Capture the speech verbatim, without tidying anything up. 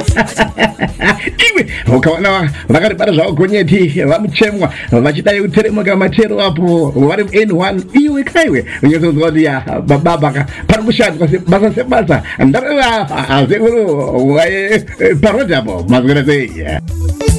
iwe ukaona vakati bara zvavo gonyeti vamuchemwa vachidai kuteremuka matero apo vari N one iwe kaiwe unyatsoziva kuti ya baba pari kushandwa basa sebasa ndareva azekuru parodhi apo mazwira sei